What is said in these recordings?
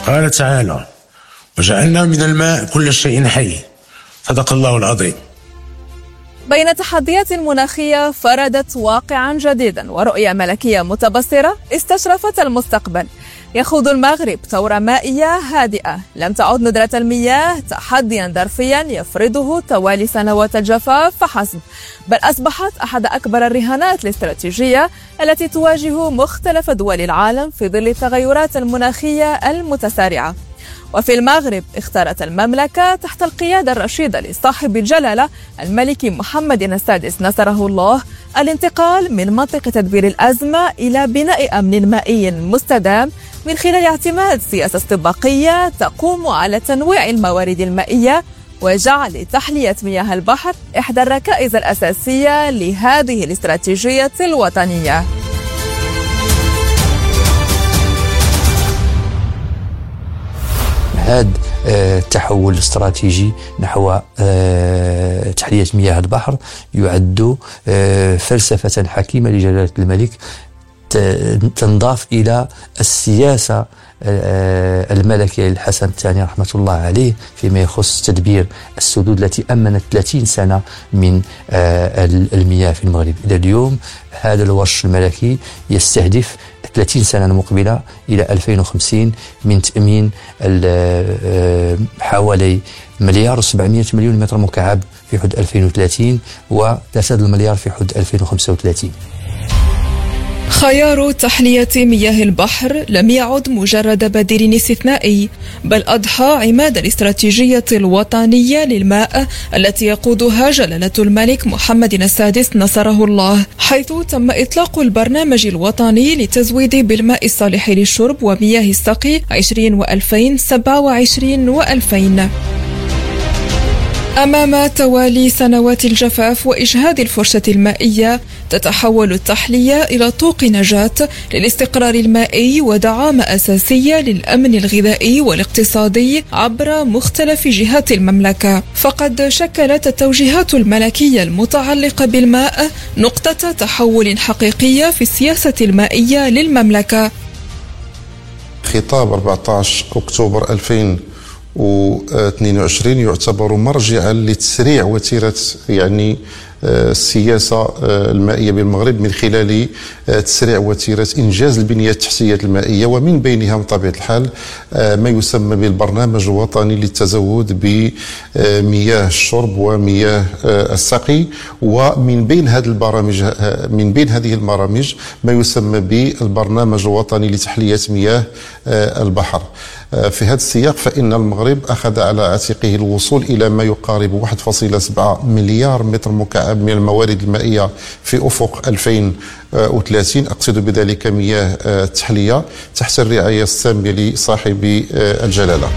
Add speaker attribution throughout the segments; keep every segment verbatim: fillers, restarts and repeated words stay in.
Speaker 1: قال تعالى: وجعلنا من الماء كل شيء حي. صدق الله العظيم.
Speaker 2: بين تحديات مناخية فرضت واقعا جديدا ورؤية ملكية متبصرة استشرفت المستقبل. يخوض المغرب ثورة مائية هادئة. لم تعد ندرة المياه تحديا ظرفيا يفرضه توالي سنوات الجفاف فحسب، بل أصبحت أحد أكبر الرهانات الاستراتيجية التي تواجه مختلف دول العالم في ظل التغيرات المناخية المتسارعة. وفي المغرب اختارت المملكة تحت القيادة الرشيدة لصاحب الجلالة الملك محمد السادس نصره الله الانتقال من منطقة تدبير الأزمة إلى بناء أمن مائي مستدام من خلال اعتماد سياسة استباقية تقوم على تنويع الموارد المائية وجعل تحلية مياه البحر إحدى الركائز الأساسية لهذه الاستراتيجية الوطنية.
Speaker 3: هذا التحول الاستراتيجي نحو تحلية مياه البحر يعد فلسفة حكيمة لجلالة الملك تنضاف إلى السياسة الملكية للحسن الثاني رحمة الله عليه فيما يخص تدبير السدود التي أمنت ثلاثين سنة من المياه في المغرب. إلى اليوم هذا الورش الملكي يستهدف ثلاثين سنة المقبلة إلى ألفين وخمسين من تأمين حوالي مليار وسبعمائة مليون متر مكعب في حدود ألفين وثلاثين وثلاثة المليار في حدود ألفين وخمسة وثلاثين.
Speaker 2: خيار تحلية مياه البحر لم يعد مجرد بديل استثنائي، بل أضحى عماد الاستراتيجية الوطنية للماء التي يقودها جلالة الملك محمد السادس نصره الله، حيث تم إطلاق البرنامج الوطني للتزويد بالماء الصالح للشرب ومياه السقي عشرين وألفين سبعة وعشرين وألفين. أمام توالي سنوات الجفاف وإجهاد الفرصة المائية تتحول التحلية إلى طوق نجاة للاستقرار المائي ودعامة أساسية للأمن الغذائي والاقتصادي عبر مختلف جهات المملكة. فقد شكلت التوجيهات الملكية المتعلقة بالماء نقطة تحول حقيقية في السياسة المائية للمملكة.
Speaker 4: خطاب أربعة عشر أكتوبر ألفين واثنين وعشرين يعتبر مرجعا لتسريع وتيرة يعني السياسة المائية بالمغرب من خلال تسريع وتيرة إنجاز البنية التحتية المائية، ومن بينها بطبيعة الحال ما يسمى بالبرنامج الوطني للتزود بمياه الشرب ومياه السقي. ومن بين هذه البرامج من بين هذه البرامج ما يسمى بالبرنامج الوطني لتحلية مياه البحر. في هذا السياق فإن المغرب أخذ على عاتقه الوصول إلى ما يقارب واحد فاصلة سبعة مليار متر مكعب من الموارد المائية في أفق ألفين وثلاثين، أقصد بذلك مياه التحلية تحت الرعاية السامية لصاحب الجلالة.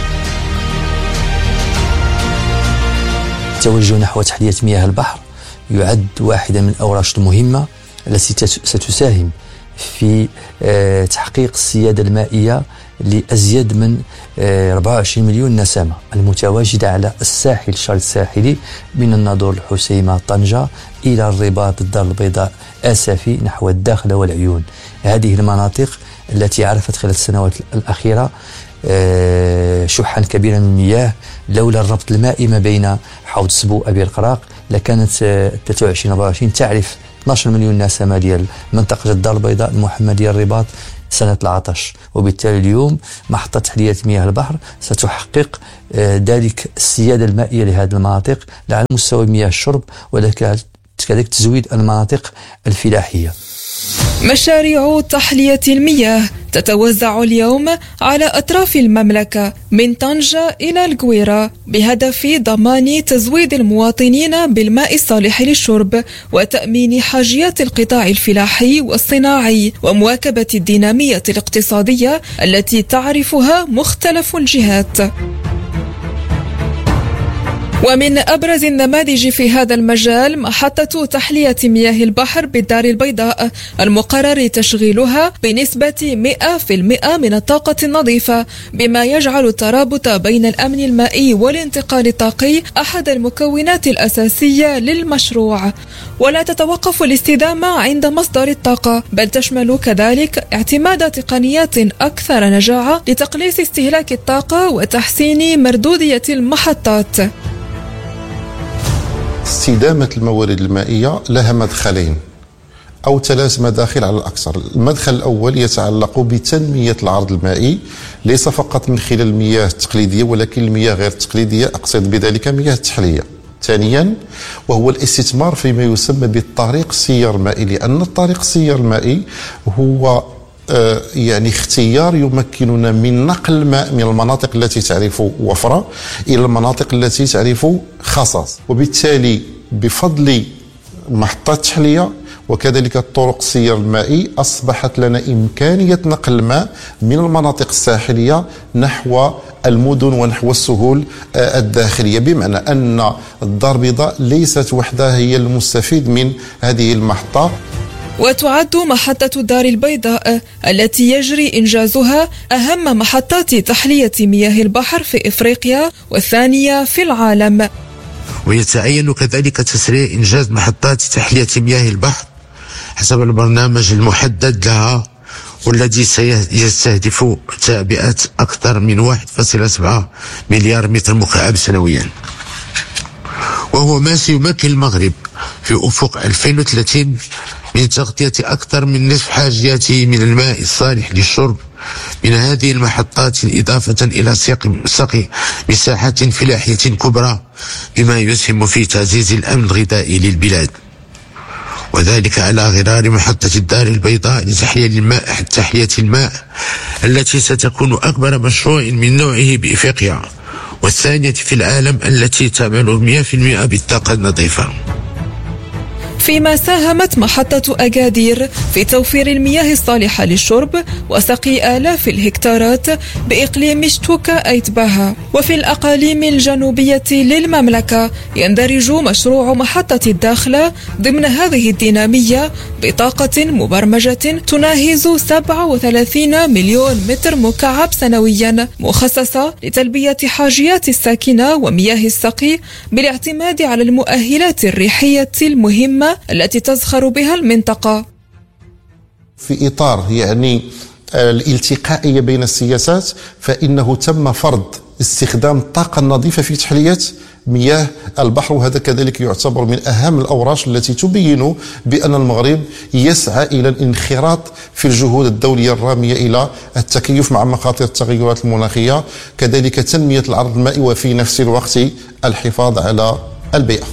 Speaker 3: التوجه نحو تحلية مياه البحر يعد واحدة من الأوراش المهمة التي ستساهم في تحقيق السيادة المائية لأزيد من أربعة وعشرين مليون نسمة المتواجدة على الساحل الشرق الساحلي من الناظور الحسيمة طنجة إلى الرباط الدار البيضاء أسفي نحو الداخلة والعيون. هذه المناطق التي عرفت خلال السنوات الأخيرة شحا كبيرا من المياه. لولا الربط المائي ما بين حوض سبو أبي القراق لكانت ثلاثة وعشرين أربعة وعشرين تعرف اثني عشر مليون نسمة ديال منطقة الدار البيضاء المحمدية الرباط سنة العطش. وبالتالي اليوم محطة تحلية مياه البحر ستحقق ذلك السيادة المائية لهذه المناطق على مستوى مياه الشرب وكذلك تزويد المناطق الفلاحية.
Speaker 2: مشاريع تحلية المياه تتوزع اليوم على أطراف المملكة من طنجة إلى القويرة بهدف ضمان تزويد المواطنين بالماء الصالح للشرب وتأمين حاجيات القطاع الفلاحي والصناعي ومواكبة الدينامية الاقتصادية التي تعرفها مختلف الجهات. ومن أبرز النماذج في هذا المجال محطة تحلية مياه البحر بالدار البيضاء المقرر تشغيلها بنسبة مئة بالمئة من الطاقة النظيفة، بما يجعل الترابط بين الأمن المائي والانتقال الطاقي أحد المكونات الأساسية للمشروع. ولا تتوقف الاستدامة عند مصدر الطاقة، بل تشمل كذلك اعتماد تقنيات أكثر نجاعة لتقليص استهلاك الطاقة وتحسين مردودية المحطات.
Speaker 4: استدامة الموارد المائية لها مدخلين أو ثلاث مداخل على الأكثر. المدخل الأول يتعلق بتنمية العرض المائي، ليس فقط من خلال المياه التقليدية ولكن المياه غير التقليدية، أقصد بذلك مياه التحلية. ثانيا وهو الاستثمار فيما يسمى بالطريق السيار المائي، لأن الطريق السيار المائي هو آه يعني اختيار يمكننا من نقل الماء من المناطق التي تعرف وفرة إلى المناطق التي تعرف خصاص، وبالتالي بفضل محطات التحلية وكذلك الطرق السيار المائي أصبحت لنا إمكانية نقل الماء من المناطق الساحلية نحو المدن ونحو السهول الداخلية، بمعنى أن الدار البيضاء ليست وحدها هي المستفيد من هذه المحطة.
Speaker 2: وتعد محطة الدار البيضاء التي يجري إنجازها أهم محطات تحلية مياه البحر في إفريقيا والثانية في العالم.
Speaker 1: ويتعين كذلك تسريع إنجاز محطات تحلية مياه البحر حسب البرنامج المحدد لها، والذي سيستهدف تعبئة أكثر من واحد فاصلة سبعة مليار متر مكعب سنويا، وهو ما سيمكن المغرب في أفق ألفين وثلاثين من تغطية أكثر من نصف حاجياته من الماء الصالح للشرب من هذه المحطات، إضافة إلى سقي مساحات فلاحية كبرى، بما يسهم في تعزيز الأمن الغذائي للبلاد، وذلك على غرار محطة الدار البيضاء لتحلية الماء تحلية الماء التي ستكون أكبر مشروع من نوعه بإفريقيا والثانية في العالم التي تعمل مئة بالمئة بالطاقة النظيفة.
Speaker 2: فيما ساهمت محطة أكادير في توفير المياه الصالحة للشرب وسقي آلاف الهكتارات بإقليم شتوكا أيتباها. وفي الأقاليم الجنوبية للمملكة يندرج مشروع محطة الداخلة ضمن هذه الدينامية بطاقة مبرمجة تناهز سبعة وثلاثين مليون متر مكعب سنويا، مخصصة لتلبية حاجيات الساكنة ومياه السقي بالاعتماد على المؤهلات الريحية المهمة التي تزخر بها المنطقة.
Speaker 4: في إطار يعني الالتقائية بين السياسات، فإنه تم فرض استخدام الطاقة النظيفة في تحلية مياه البحر، وهذا كذلك يعتبر من أهم الأوراش التي تبين بأن المغرب يسعى إلى الانخراط في الجهود الدولية الرامية إلى التكيف مع مخاطر التغيرات المناخية، كذلك تنمية العرض المائي وفي نفس الوقت الحفاظ على البيئة.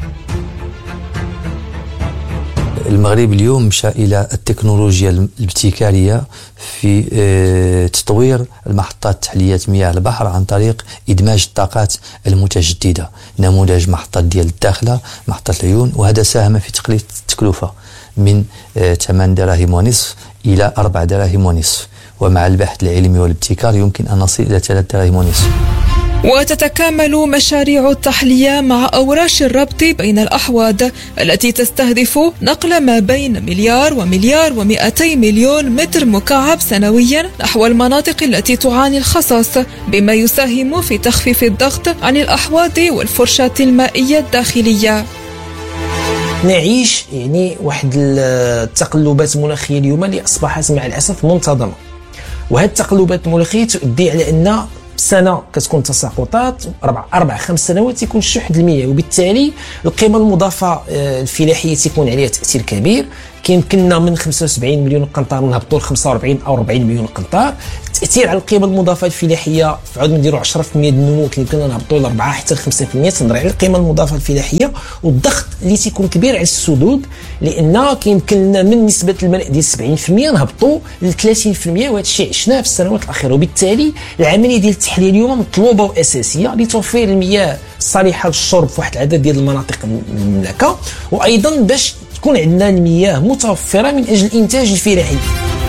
Speaker 3: المغرب اليوم مشى إلى التكنولوجيا الابتكارية في تطوير المحطات تحلية مياه البحر عن طريق إدماج الطاقات المتجددة، نموذج محطة ديال الداخلة، محطة العيون، وهذا ساهم في تقليل التكلفة من ثمانية دراهم ونصف إلى أربعة دراهم ونصف، ومع البحث العلمي والابتكار يمكن أن نصل إلى ثلاثة دراهم ونصف.
Speaker 2: وتتكامل مشاريع التحلية مع أوراش الربط بين الأحواض التي تستهدف نقل ما بين مليار ومليار ومئتي مليون متر مكعب سنويا نحو المناطق التي تعاني الخصاص، بما يساهم في تخفيف الضغط عن الأحواض والفرشاة المائية الداخلية.
Speaker 5: نعيش يعني واحد التقلبات المناخية اليوم اللي أصبحت مع الأسف منتظمة، وهذه التقلبات المناخية تؤدي على أن سنة كتكون تساقطات، أربع أربع خمس سنوات يكون الشح المياه، وبالتالي القيمة المضافة الفلاحية تكون عليها تأثير كبير. كيمكننا من خمسة وسبعين مليون قنطار نهبطوا ل خمسة وأربعين أو أربعين مليون قنطار. التأثير على القيمة المضافة الفلاحية فعود نديروا عشرة بالمئة النمو، كيمكننا نهبطوا ل أربعة حتى ل خمسة بالمئة. تنظر على القيمة المضافة الفلاحية والضغط اللي تيكون كبير على السدود، لأن كيمكن لنا من نسبة الملء ديال سبعين بالمئة نهبطوا ل ثلاثين بالمئة، وهذا الشيء عشناه في السنوات الأخيرة. وبالتالي العملية ديال التحلية اليوم مطلوبة وأساسية لتوفير المياه الصالحة للشرب في واحد العدد ديال المناطق المملكة، وأيضا باش تكون عندنا المياه متوفرة من أجل الإنتاج الفلاحي.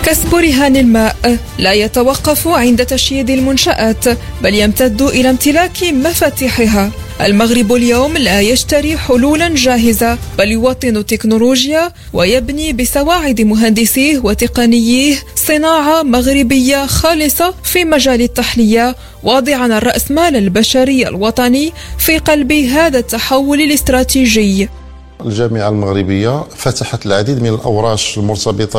Speaker 2: كسب رهان الماء لا يتوقف عند تشييد المنشآت بل يمتد إلى امتلاك مفاتيحها. المغرب اليوم لا يشتري حلولا جاهزة بل يوطن التكنولوجيا ويبني بسواعد مهندسيه وتقنييه صناعة مغربية خالصة في مجال التحلية، واضعا الرأسمال البشري الوطني في قلب هذا التحول الاستراتيجي.
Speaker 4: الجامعة المغربية فتحت العديد من الأوراش المرتبطة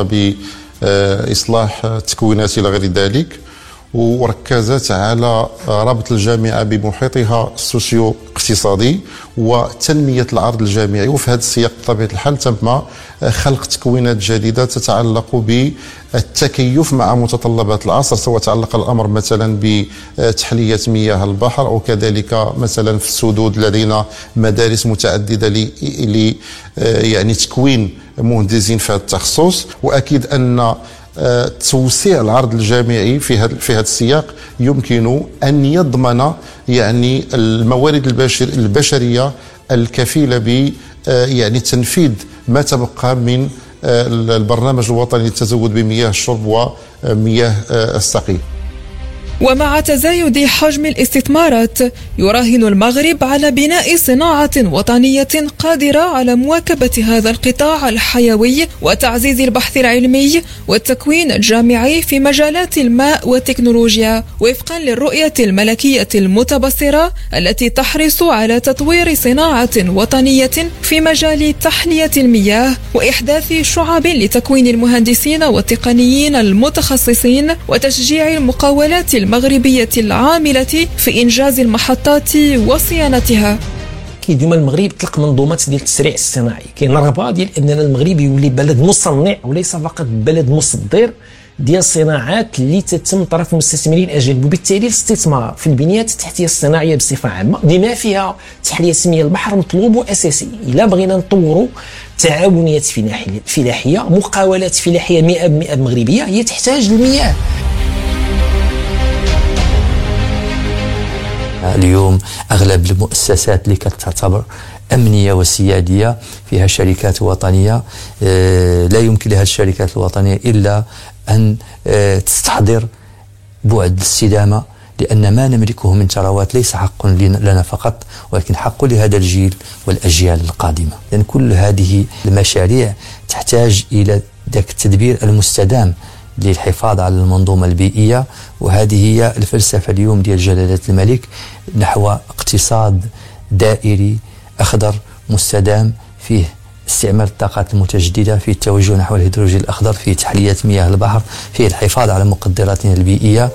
Speaker 4: بإصلاح التكوينات إلى غير ذلك، وركزت على ربط الجامعة بمحيطها السوسيو اقتصادي وتنمية العرض الجامعي. وفي هذا السياق بطبيعة الحال تم خلق تكوينات جديدة تتعلق بالتكيف مع متطلبات العصر، سواء تعلق الأمر مثلا بتحلية مياه البحر أو كذلك مثلا في السدود لدينا مدارس متعددة ل يعني تكوين مهندسين في هذا التخصص. وأكيد أن توسيع العرض الجامعي في هذا في هذا السياق يمكن ان يضمن يعني الموارد البشر البشريه الكفيله ب يعني تنفيذ ما تبقى من البرنامج الوطني للتزود بمياه الشرب ومياه السقي.
Speaker 2: ومع تزايد حجم الاستثمارات يراهن المغرب على بناء صناعة وطنية قادرة على مواكبة هذا القطاع الحيوي وتعزيز البحث العلمي والتكوين الجامعي في مجالات الماء والتكنولوجيا، وفقا للرؤية الملكية المتبصرة التي تحرص على تطوير صناعة وطنية في مجال تحلية المياه وإحداث شعب لتكوين المهندسين والتقنيين المتخصصين وتشجيع المقاولات المغربية العاملة في إنجاز المحطات وصيانتها.
Speaker 5: كي ديما المغرب طلق منظومات ديال التسريع الصناعي، كاين رغبه ديال اننا المغرب يولي بلد مصنع وليس فقط بلد مصدر ديال الصناعات اللي تتم طرف مستثمرين اجانب، وبالتالي الاستثمار في البنيات التحتيه الصناعيه بصفه عامه بما فيها تحليه مياه البحر مطلوب واساسي. الا بغينا نطوروا تعاونيات فلاحيه مقاولات فلاحيه مئة بالمئة مغربيه هي تحتاج المياه.
Speaker 3: اليوم أغلب المؤسسات اللي كتعتبر أمنية وسيادية فيها شركات وطنية، لا يمكن لها الشركات الوطنية إلا أن تستحضر بعد الاستدامة، لأن ما نملكه من ثروات ليس حق لنا فقط ولكن حق لهذا الجيل والأجيال القادمة. لأن كل هذه المشاريع تحتاج إلى ذاك التدبير المستدام للحفاظ على المنظومة البيئية، وهذه هي الفلسفة اليوم ديال جلالة الملك نحو اقتصاد دائري أخضر مستدام فيه استعمال الطاقات المتجددة، فيه التوجه نحو الهيدروجين الأخضر، فيه تحلية مياه البحر، فيه الحفاظ على مقدراتنا البيئية.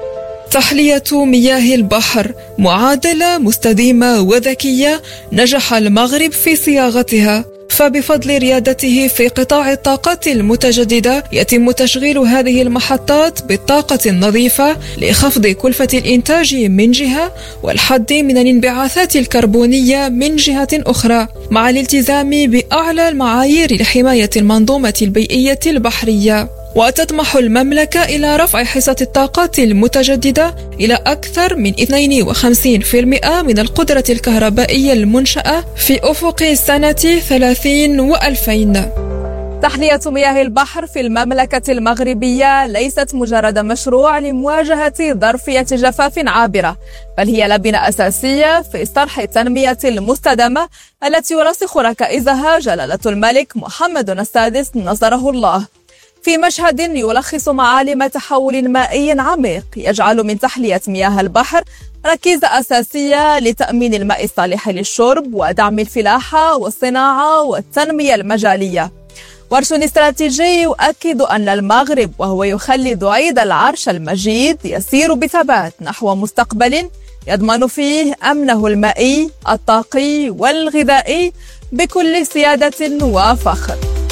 Speaker 2: تحلية مياه البحر معادلة مستديمة وذكية نجح المغرب في صياغتها، فبفضل ريادته في قطاع الطاقات المتجددة يتم تشغيل هذه المحطات بالطاقة النظيفة لخفض كلفة الإنتاج من جهة والحد من الانبعاثات الكربونية من جهة أخرى، مع الالتزام بأعلى المعايير لحماية المنظومة البيئية البحرية. وتطمح المملكة إلى رفع حصة الطاقات المتجددة إلى أكثر من اثنين وخمسين بالمئة من القدرة الكهربائية المنشأة في أفق سنة ثلاثين وألفين. تحلية مياه البحر في المملكة المغربية ليست مجرد مشروع لمواجهة ظرفية جفاف عابرة، بل هي لبنة أساسية في طرح التنمية المستدامة التي يرسخ ركائزها جلالة الملك محمد السادس نصره الله، في مشهد يلخص معالم تحول مائي عميق يجعل من تحلية مياه البحر ركيزة أساسية لتأمين الماء الصالح للشرب ودعم الفلاحة والصناعة والتنمية المجالية. ورش استراتيجي يؤكد أن المغرب وهو يخلد عيد العرش المجيد يسير بثبات نحو مستقبل يضمن فيه أمنه المائي الطاقي والغذائي بكل سيادة وفخر.